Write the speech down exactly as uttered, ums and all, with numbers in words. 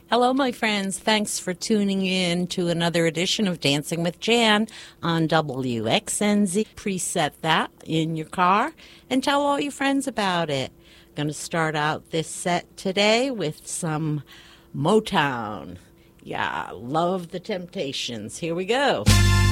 Hello, my friends. Thanks for tuning in to another edition of Dancing with Jan on W X N Z. Preset that in your car and tell all your friends about it. Going to start out this set today with some Motown. Yeah, love the Temptations. Here we go.